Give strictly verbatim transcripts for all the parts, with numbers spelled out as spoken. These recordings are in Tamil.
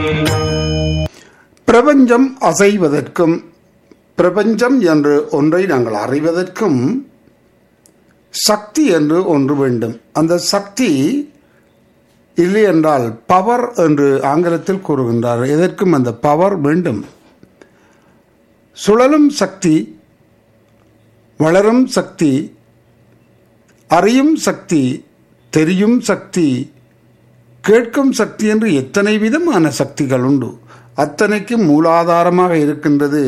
பிரபஞ்சம் அசைவதற்கும் பிரபஞ்சம் என்று ஒன்றை நாங்கள் அறிவதற்கும் சக்தி என்று ஒன்று வேண்டும். அந்த சக்தி இல்லை என்றால் பவர் என்று ஆங்கிலத்தில் கூறுகின்றார். எதற்கும் அந்த பவர் வேண்டும். சுழலும் சக்தி, வளரும் சக்தி, அறியும் சக்தி, தெரியும் சக்தி, கேட்கும் சக்தி என்று எத்தனை விதமான சக்திகள் உண்டு. அத்தனைக்கும் மூலாதாரமாக இருக்கின்றது.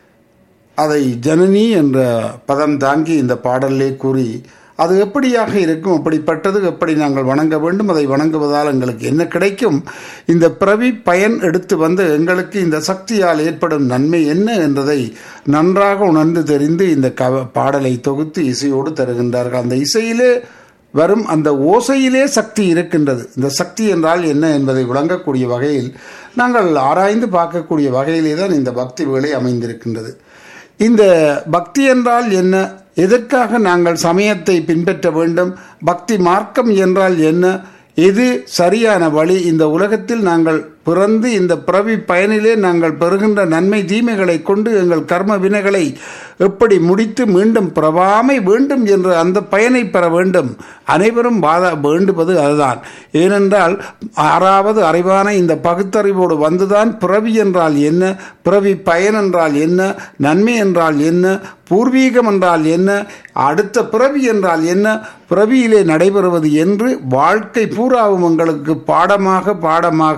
அதை ஜனனி என்ற பதம் தாங்கி இந்த பாடலே கூறி அது எப்படியாக இருக்கும், அப்படிப்பட்டது எப்படி நாங்கள் வணங்க வேண்டும், அதை வணங்குவதால் எங்களுக்கு என்ன கிடைக்கும், இந்த பிறவி பயன் எடுத்து வந்து எங்களுக்கு இந்த சக்தியால் ஏற்படும் நன்மை என்ன என்றதை நன்றாக உணர்ந்து தெரிந்து இந்த க பாடலை தொகுத்து இசையோடு தருகின்றார்கள். அந்த இசையிலே வரும் அந்த ஓசையிலே சக்தி இருக்கின்றது. இந்த சக்தி என்றால் என்ன என்பதை விளங்கக்கூடிய வகையில் நாங்கள் ஆராய்ந்து பார்க்கக்கூடிய வகையிலே தான் இந்த பக்தி வேலை அமைந்திருக்கின்றது. இந்த பக்தி என்றால் என்ன, எதற்காக நாங்கள் சமயத்தை பின்பற்ற வேண்டும், பக்தி மார்க்கம் என்றால் என்ன, எது சரியான வழி, இந்த உலகத்தில் நாங்கள் பிறந்து இந்த பிறவி பயனிலே நாங்கள் பெறுகின்ற நன்மை தீமைகளை கொண்டு எங்கள் கர்ம வினைகளை எப்படி முடித்து மீண்டும் பிறவாமை வேண்டும் என்று அந்த பயனை பெற வேண்டும். அனைவரும் வாத வேண்டுவது அதுதான். ஏனென்றால் ஆறாவது அறிவான இந்த பகுத்தறிவோடு வந்துதான் பிறவி என்றால் என்ன, பிறவி பயன் என்றால் என்ன, நன்மை என்றால் என்ன, பூர்வீகம் என்றால் என்ன, அடுத்த பிறவி என்றால் என்ன, பிறவியிலே நடைபெறுவது என்று வாழ்க்கை பூராவும் எங்களுக்கு பாடமாக பாடமாக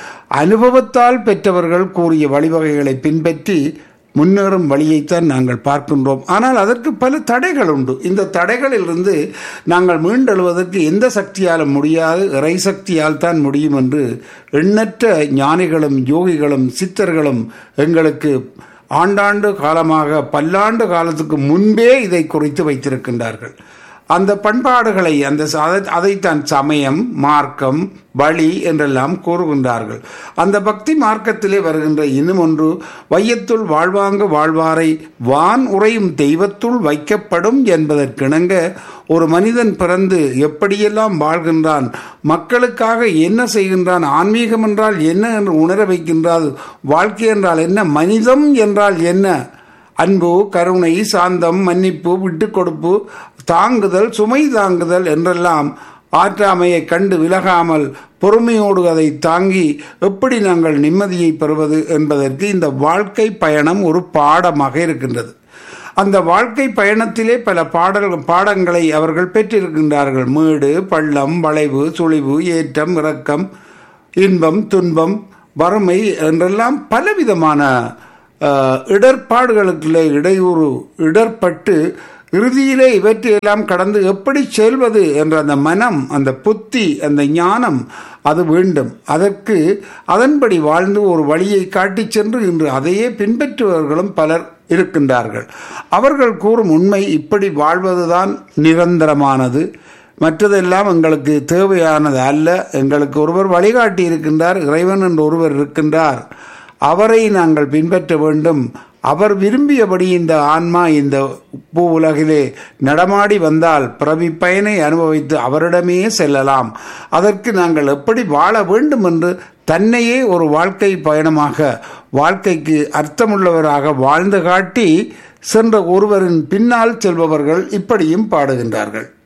அனுபவத்தால் பெற்றவர்கள் கூறிய வழிவகைகளை பின்பற்றி முன்னேறும் வழியைத்தான் நாங்கள் பார்க்கின்றோம். ஆனால் அதற்கு பல தடைகள் உண்டு. இந்த தடைகளிலிருந்து நாங்கள் மீண்டெழுவதற்கு எந்த சக்தியாலும் முடியாது, இறை சக்தியால் தான் முடியும் என்று எண்ணற்ற ஞானிகளும் யோகிகளும் சித்தர்களும் எங்களுக்கு ஆண்டாண்டு காலமாக பல்லாண்டு காலத்துக்கு முன்பே இதை குறித்து வைத்திருக்கின்றார்கள். அந்த பண்பாடுகளை அந்த அதைத்தான் சமயம் மார்க்கம் வழி என்றெல்லாம் கூறுகின்றார்கள். அந்த பக்தி மார்க்கத்திலே வருகின்ற இன்னும் ஒன்று, வையத்துள் வாழ்வாங்க வாழ்வாரை வான் உறையும் தெய்வத்துள் வைக்கப்படும் என்பதற்கிணங்க ஒரு மனிதன் பிறந்து எப்படியெல்லாம் வாழ்கின்றான், மக்களுக்காக என்ன செய்கின்றான், ஆன்மீகம் என்றால் என்ன என்று உணர வைக்கின்றால், வாழ்க்கை என்றால் என்ன, மனிதம் என்றால் என்ன, அன்பு கருணை சாந்தம் மன்னிப்பு விட்டு கொடுப்பு தாங்குதல் சுமை தாங்குதல் என்றெல்லாம் ஆற்றாமையை கண்டு விலகாமல் பொறுமையோடு அதை தாங்கி எப்படி நாங்கள் நிம்மதியை பெறுவது என்பதற்கு இந்த வாழ்க்கை பயணம் ஒரு பாடமாக இருக்கின்றது. அந்த வாழ்க்கை பயணத்திலே பல பாடல் பாடங்களை அவர்கள் பெற்றிருக்கின்றார்கள். மேடு பள்ளம் வளைவு சுழிவு ஏற்றம் இறக்கம் இன்பம் துன்பம் வறுமை என்றெல்லாம் பலவிதமான இடர்பாடுகளுக்குள்ளே இடையூறு இடர்பட்டு இறுதியிலே இவற்றையெல்லாம் கடந்து எப்படி செல்வது என்ற அந்த மனம், அந்த புத்தி, அந்த ஞானம் அது வேண்டும். அதற்கு அதன்படி வாழ்ந்து ஒரு வழியை காட்டி சென்று இன்று அதையே பின்பற்றுபவர்களும் பலர் இருக்கின்றார்கள். அவர்கள் கூறும் உண்மை, இப்படி வாழ்வதுதான் நிரந்தரமானது, மற்றதெல்லாம் எங்களுக்கு தேவையானது அல்ல. எங்களுக்கு ஒருவர் வழிகாட்டி இருக்கின்றார், இறைவன் என்று ஒருவர் இருக்கின்றார், அவரை நாங்கள் பின்பற்ற வேண்டும். அவர் விரும்பியபடி இந்த ஆன்மா இந்த பூ உலகிலே நடமாடி வந்தால் பிறவி பயனை அனுபவித்து அவரிடமே செல்லலாம். அதற்கு நாங்கள் எப்படி வாழ வேண்டும் என்று தன்னையே ஒரு வாழ்க்கை பயணமாக வாழ்க்கைக்கு அர்த்தமுள்ளவராக வாழ்ந்து காட்டி சென்ற ஒருவரின் பின்னால் செல்பவர்கள் இப்படியும் பாடுகின்றார்கள்.